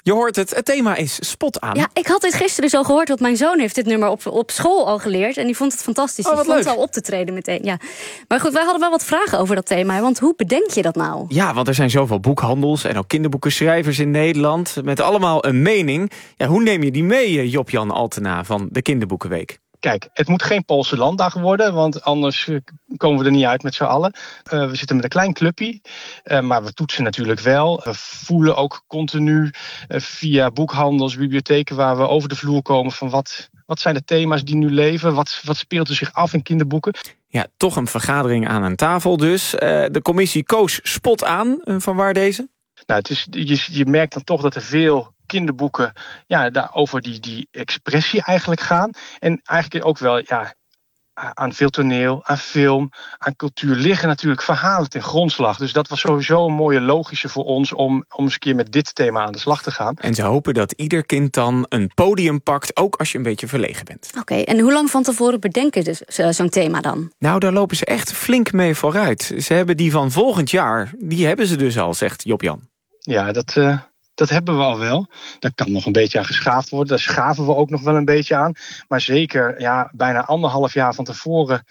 Je hoort het, het thema is Spot aan. Ja, ik had dit gisteren zo gehoord, want mijn zoon heeft dit nummer op school al geleerd. En die vond het fantastisch. Die vond het al op te treden meteen. Ja. Maar goed, wij hadden wel wat vragen over dat thema. Want hoe bedenk je dat nou? Ja, want er zijn zoveel boekhandels en ook kinderboekenschrijvers in Nederland. Met allemaal een mening. Ja, hoe neem je die mee, Job-Jan Altena van de Kinderboekenweek? Kijk, het moet geen Poolse landdag worden, want anders komen we er niet uit met z'n allen. We zitten met een klein clubje, maar we toetsen natuurlijk wel. We voelen ook continu via boekhandels, bibliotheken waar we over de vloer komen van wat zijn de thema's die nu leven? Wat speelt er zich af in kinderboeken? Ja, toch een vergadering aan een tafel dus. De commissie koos Spot aan. Van waar deze? Nou, het is, je merkt dan toch dat er veel kinderboeken over die expressie eigenlijk gaan. En eigenlijk ook wel aan veel toneel, aan film, aan cultuur liggen natuurlijk verhalen ten grondslag. Dus dat was sowieso een mooie logische voor ons om eens een keer met dit thema aan de slag te gaan. En ze hopen dat ieder kind dan een podium pakt, ook als je een beetje verlegen bent. Oké, en hoe lang van tevoren bedenken dus zo'n thema dan? Nou, daar lopen ze echt flink mee vooruit. Ze hebben die van volgend jaar, die hebben ze dus al, zegt Job-Jan. Ja, dat hebben we al wel. Daar kan nog een beetje aan geschaafd worden. Daar schaven we ook nog wel een beetje aan. Maar zeker, bijna 1,5 jaar van tevoren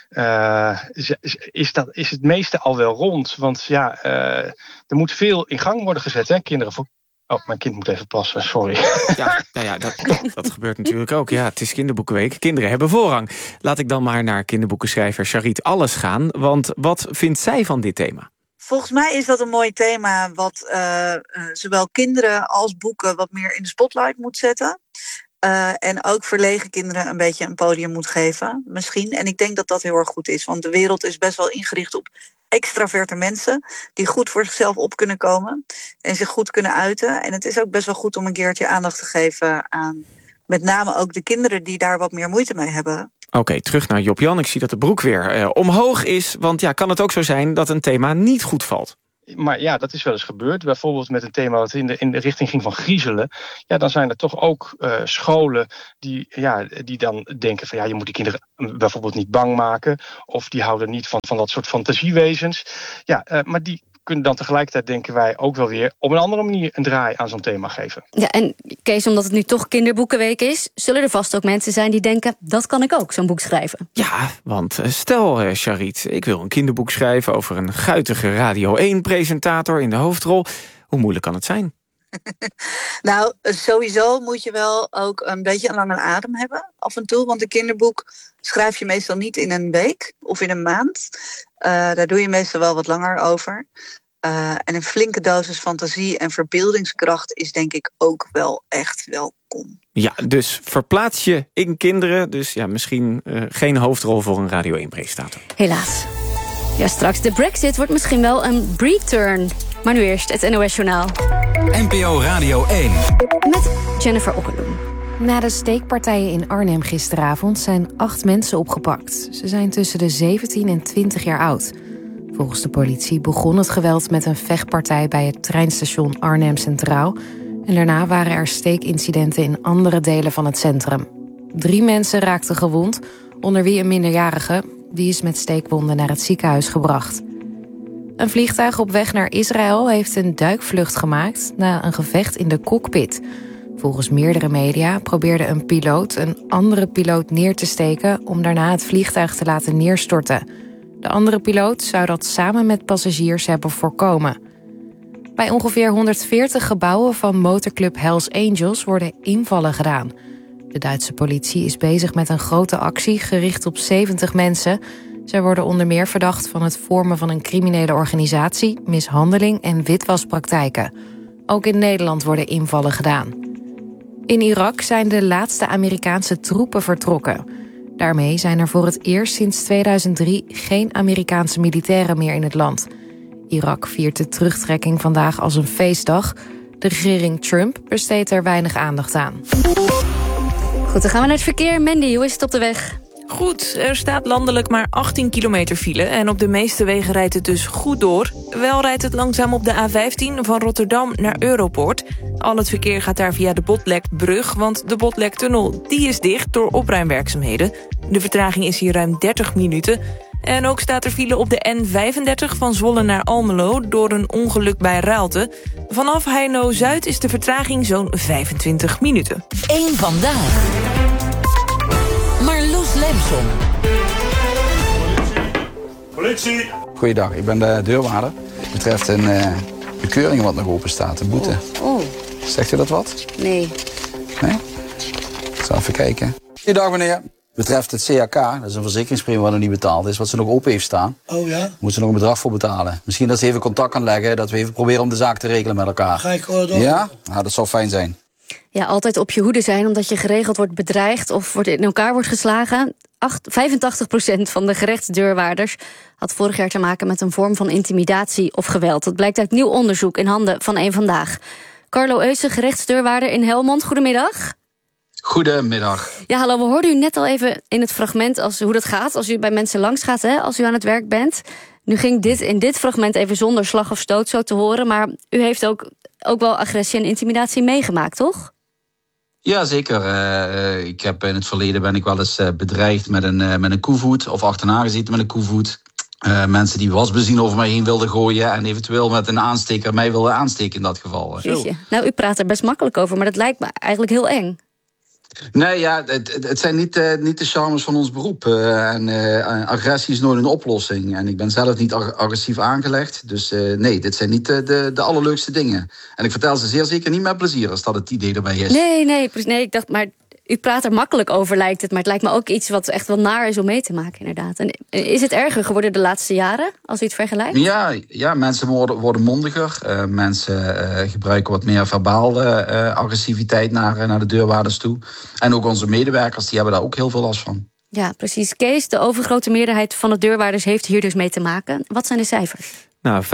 is het meeste al wel rond. Want er moet veel in gang worden gezet, hè, kinderen. Oh, mijn kind moet even plassen, sorry. Ja, dat gebeurt natuurlijk ook. Ja, het is kinderboekenweek. Kinderen hebben voorrang. Laat ik dan maar naar kinderboekenschrijver Charit Alles gaan. Want wat vindt zij van dit thema? Volgens mij is dat een mooi thema wat zowel kinderen als boeken wat meer in de spotlight moet zetten. En ook verlegen kinderen een beetje een podium moet geven, misschien. En ik denk dat dat heel erg goed is, want de wereld is best wel ingericht op extraverte mensen die goed voor zichzelf op kunnen komen en zich goed kunnen uiten. En het is ook best wel goed om een keertje aandacht te geven aan met name ook de kinderen die daar wat meer moeite mee hebben. Oké, terug naar Job-Jan. Ik zie dat de broek weer omhoog is. Want kan het ook zo zijn dat een thema niet goed valt? Maar ja, dat is wel eens gebeurd. Bijvoorbeeld met een thema wat in de richting ging van griezelen. Ja, dan zijn er toch ook scholen die dan denken van je moet die kinderen bijvoorbeeld niet bang maken. Of die houden niet van dat soort fantasiewezens. Maar die kunnen dan tegelijkertijd, denken wij, ook wel weer op een andere manier een draai aan zo'n thema geven. Ja, en Kees, omdat het nu toch kinderboekenweek is, zullen er vast ook mensen zijn die denken, dat kan ik ook, zo'n boek schrijven. Ja, want stel, Charit, ik wil een kinderboek schrijven over een guitige Radio 1-presentator in de hoofdrol. Hoe moeilijk kan het zijn? Nou, sowieso moet je wel ook een beetje een lange adem hebben af en toe. Want een kinderboek schrijf je meestal niet in een week of in een maand. Daar doe je meestal wel wat langer over. En een flinke dosis fantasie en verbeeldingskracht is denk ik ook wel echt welkom. Ja, dus verplaats je in kinderen. Dus misschien geen hoofdrol voor een Radio 1-presentator. Helaas. Ja, straks de Brexit wordt misschien wel een return. Maar nu eerst het NOS-journaal. NPO Radio 1. Met Jennifer Okkeloen. Na de steekpartijen in Arnhem gisteravond zijn 8 mensen opgepakt. Ze zijn tussen de 17 en 20 jaar oud. Volgens de politie begon het geweld met een vechtpartij bij het treinstation Arnhem Centraal. En daarna waren er steekincidenten in andere delen van het centrum. 3 mensen raakten gewond, onder wie een minderjarige. Die is met steekwonden naar het ziekenhuis gebracht. Een vliegtuig op weg naar Israël heeft een duikvlucht gemaakt na een gevecht in de cockpit. Volgens meerdere media probeerde een piloot een andere piloot neer te steken om daarna het vliegtuig te laten neerstorten. De andere piloot zou dat samen met passagiers hebben voorkomen. Bij ongeveer 140 gebouwen van motorclub Hells Angels worden invallen gedaan. De Duitse politie is bezig met een grote actie gericht op 70 mensen. Zij worden onder meer verdacht van het vormen van een criminele organisatie, mishandeling en witwaspraktijken. Ook in Nederland worden invallen gedaan. In Irak zijn de laatste Amerikaanse troepen vertrokken. Daarmee zijn er voor het eerst sinds 2003 geen Amerikaanse militairen meer in het land. Irak viert de terugtrekking vandaag als een feestdag. De regering Trump besteedt er weinig aandacht aan. Goed, dan gaan we naar het verkeer. Mandy, hoe is het op de weg? Goed, er staat landelijk maar 18 kilometer file en op de meeste wegen rijdt het dus goed door. Wel rijdt het langzaam op de A15 van Rotterdam naar Europoort. Al het verkeer gaat daar via de Botlekbrug, want de Botlektunnel die is dicht door opruimwerkzaamheden. De vertraging is hier ruim 30 minuten. En ook staat er file op de N35 van Zwolle naar Almelo door een ongeluk bij Raalte. Vanaf Heino-Zuid is de vertraging zo'n 25 minuten. Eén vandaag. Marloes Lemson. Politie. Goeiedag, ik ben de deurwaarder. Het betreft een bekeuring wat nog open staat, een boete. Oh. Zegt u dat wat? Nee. Nee? Ik zal even kijken. Goeiedag meneer. Betreft het CHK, dat is een verzekeringspremie wat nog niet betaald is, wat ze nog open heeft staan. Oh ja? Moet ze nog een bedrag voor betalen. Misschien dat ze even contact kan leggen, dat we even proberen om de zaak te regelen met elkaar. Ga ik door? Ja? Nou, dat zou fijn zijn. Ja, altijd op je hoede zijn omdat je geregeld wordt bedreigd of in elkaar wordt geslagen. 85% van de gerechtsdeurwaarders had vorig jaar te maken met een vorm van intimidatie of geweld. Dat blijkt uit nieuw onderzoek in handen van Eén Vandaag. Carlo Eusen, gerechtsdeurwaarder in Helmond. Goedemiddag. Goedemiddag. Ja, hallo, we hoorden u net al even in het fragment hoe dat gaat als u bij mensen langs gaat, hè, als u aan het werk bent. Nu ging dit in dit fragment even zonder slag of stoot zo te horen, maar u heeft ook wel agressie en intimidatie meegemaakt, toch? Ja, zeker. In het verleden ben ik wel eens bedreigd met een koevoet of achterna gezeten met een koevoet. Mensen die wasbenzine over mij heen wilden gooien en eventueel met een aansteker mij wilden aansteken in dat geval. Nou, u praat er best makkelijk over, maar dat lijkt me eigenlijk heel eng. Nee, ja, het zijn niet de charmes van ons beroep. Agressie is nooit een oplossing. En ik ben zelf niet agressief aangelegd. Dus nee, dit zijn niet de allerleukste dingen. En ik vertel ze zeer zeker niet met plezier als dat het idee erbij is. Nee, ik dacht, maar u praat er makkelijk over, lijkt het. Maar het lijkt me ook iets wat echt wel naar is om mee te maken, inderdaad. En is het erger geworden de laatste jaren, als u het vergelijkt? Ja, mensen worden mondiger. Mensen gebruiken wat meer verbale agressiviteit naar de deurwaarders toe. En ook onze medewerkers, die hebben daar ook heel veel last van. Ja, precies. Kees, de overgrote meerderheid van de deurwaarders heeft hier dus mee te maken. Wat zijn de cijfers? Nou, 85%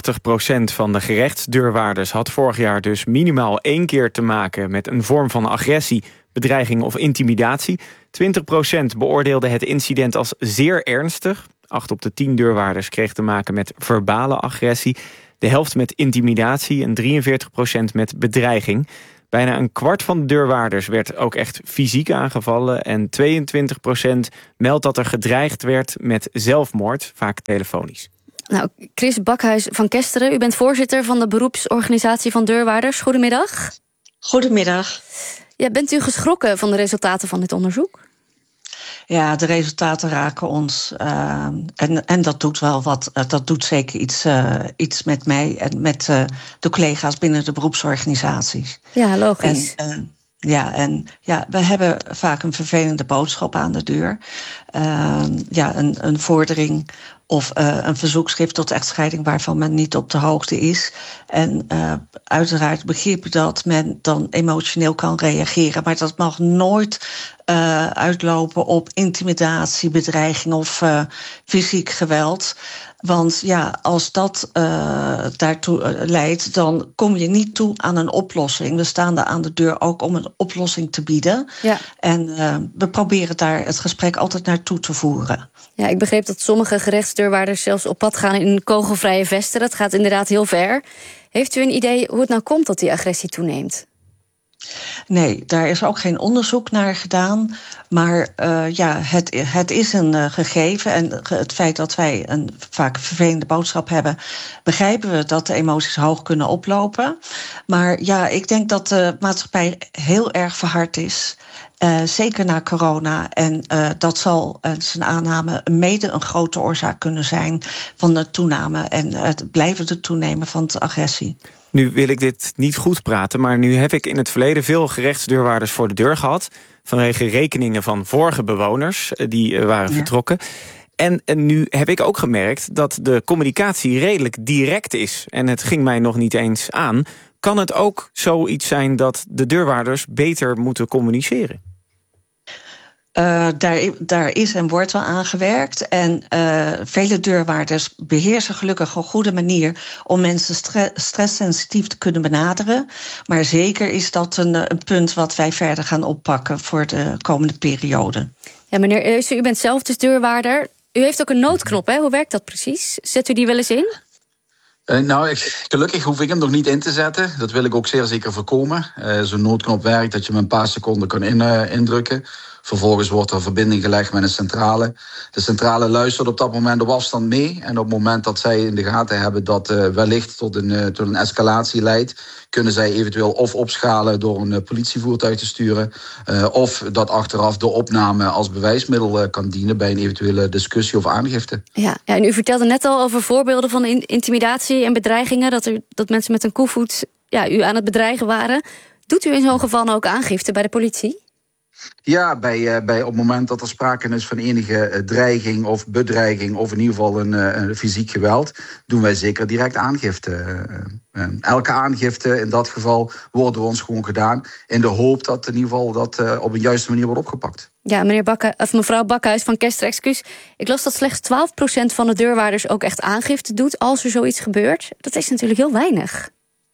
van de gerechtsdeurwaarders had vorig jaar dus minimaal 1 keer te maken met een vorm van agressie, bedreiging of intimidatie. 20% beoordeelde het incident als zeer ernstig. 8 op de 10 deurwaarders kreeg te maken met verbale agressie. De helft met intimidatie en 43% met bedreiging. Bijna een kwart van de deurwaarders werd ook echt fysiek aangevallen. En 22% meldt dat er gedreigd werd met zelfmoord, vaak telefonisch. Nou, Chris Bakhuis van Kesteren, u bent voorzitter van de beroepsorganisatie van deurwaarders. Goedemiddag. Goedemiddag. Ja, bent u geschrokken van de resultaten van dit onderzoek? Ja, de resultaten raken ons. En dat doet wel wat. Dat doet zeker iets met mij en met de collega's binnen de beroepsorganisaties. Ja, logisch. We hebben vaak een vervelende boodschap aan de deur. Een vordering of een verzoekschrift tot echtscheiding waarvan men niet op de hoogte is. En uiteraard begrijpen dat men dan emotioneel kan reageren. Maar dat mag nooit uitlopen op intimidatie, bedreiging of fysiek geweld. Want ja, als dat daartoe leidt, dan kom je niet toe aan een oplossing. We staan daar aan de deur ook om een oplossing te bieden. Ja. En we proberen daar het gesprek altijd naartoe te voeren. Ja, ik begreep dat sommige gerechtsdeurwaarders zelfs op pad gaan in kogelvrije vesten. Dat gaat inderdaad heel ver. Heeft u een idee hoe het nou komt dat die agressie toeneemt? Nee, daar is ook geen onderzoek naar gedaan. Maar het is een gegeven. En het feit dat wij een vaak vervelende boodschap hebben, begrijpen we dat de emoties hoog kunnen oplopen. Maar ja, ik denk dat de maatschappij heel erg verhard is. Zeker na corona. En dat zal, zijn aanname, mede een grote oorzaak kunnen zijn van de toename en het blijvende toenemen van de agressie. Nu wil ik dit niet goed praten, maar nu heb ik in het verleden veel gerechtsdeurwaarders voor de deur gehad, vanwege rekeningen van vorige bewoners die waren vertrokken. En nu heb ik ook gemerkt dat de communicatie redelijk direct is. En het ging mij nog niet eens aan. Kan het ook zoiets zijn dat de deurwaarders beter moeten communiceren? Daar is en wordt wel aan gewerkt. En vele deurwaarders beheersen gelukkig een goede manier om mensen stresssensitief te kunnen benaderen. Maar zeker is dat een punt wat wij verder gaan oppakken voor de komende periode. Ja, meneer Eusen, u bent zelf dus deurwaarder. U heeft ook een noodknop, hè? Hoe werkt dat precies? Zet u die wel eens in? Gelukkig hoef ik hem nog niet in te zetten. Dat wil ik ook zeer zeker voorkomen. Zo'n noodknop werkt dat je hem een paar seconden kan indrukken. Vervolgens wordt er verbinding gelegd met een centrale. De centrale luistert op dat moment op afstand mee. En op het moment dat zij in de gaten hebben dat wellicht tot een escalatie leidt, kunnen zij eventueel of opschalen door een politievoertuig te sturen, of dat achteraf de opname als bewijsmiddel kan dienen bij een eventuele discussie of aangifte. Ja, en u vertelde net al over voorbeelden van intimidatie en bedreigingen, dat mensen met een koevoet u aan het bedreigen waren. Doet u in zo'n geval ook aangifte bij de politie? Ja, bij op het moment dat er sprake is van enige dreiging of bedreiging, of in ieder geval een fysiek geweld, doen wij zeker direct aangifte. Elke aangifte in dat geval wordt door ons gewoon gedaan, in de hoop dat in ieder geval dat op een juiste manier wordt opgepakt. Ja, mevrouw Bakhuis van Kesteren, excuus. Ik las dat slechts 12% van de deurwaarders ook echt aangifte doet als er zoiets gebeurt. Dat is natuurlijk heel weinig.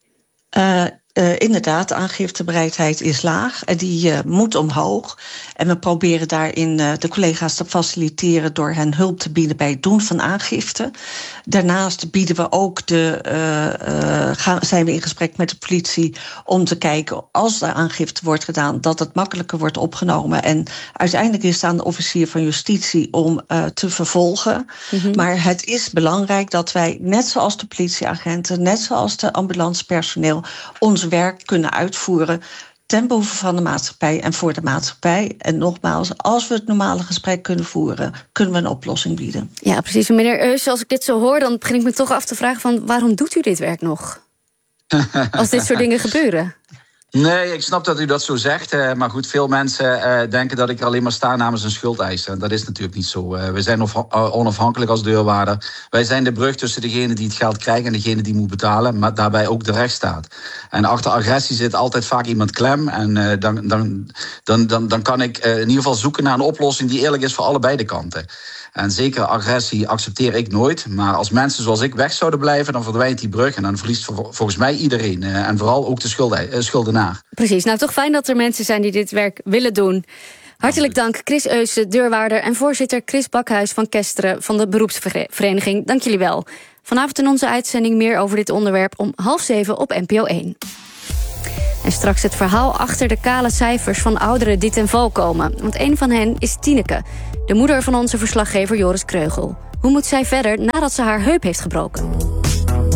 Inderdaad, de aangiftebereidheid is laag en die moet omhoog. En we proberen daarin de collega's te faciliteren door hen hulp te bieden bij het doen van aangifte. Daarnaast bieden we ook zijn we in gesprek met de politie om te kijken, als de aangifte wordt gedaan, dat het makkelijker wordt opgenomen. En uiteindelijk is het aan de officier van justitie om te vervolgen. Mm-hmm. Maar het is belangrijk dat wij, net zoals de politieagenten, net zoals de ambulancepersoneel, ons werk kunnen uitvoeren ten behoeve van de maatschappij en voor de maatschappij. En nogmaals, als we het normale gesprek kunnen voeren, kunnen we een oplossing bieden. Ja, precies. Meneer Eus, als ik dit zo hoor, dan begin ik me toch af te vragen van waarom doet u dit werk nog? Als dit soort dingen gebeuren. Nee, ik snap dat u dat zo zegt. Maar goed, veel mensen denken dat ik er alleen maar sta namens een schuldeiser. Dat is natuurlijk niet zo. We zijn onafhankelijk als deurwaarder. Wij zijn de brug tussen degene die het geld krijgt en degene die moet betalen, maar daarbij ook de rechtsstaat. En achter agressie zit altijd vaak iemand klem. En dan kan ik in ieder geval zoeken naar een oplossing die eerlijk is voor allebei de kanten. En zeker agressie accepteer ik nooit. Maar als mensen zoals ik weg zouden blijven, dan verdwijnt die brug. En dan verliest volgens mij iedereen. En vooral ook de schuldenaar. Precies. Nou, toch fijn dat er mensen zijn die dit werk willen doen. Hartelijk dank, Chris Euse, deurwaarder, en voorzitter Chris Bakhuis van Kesteren van de beroepsvereniging. Dank jullie wel. Vanavond in onze uitzending meer over dit onderwerp om 6:30 op NPO 1. En straks het verhaal achter de kale cijfers van ouderen die ten val komen. Want een van hen is Tineke, de moeder van onze verslaggever Joris Kreugel. Hoe moet zij verder nadat ze haar heup heeft gebroken?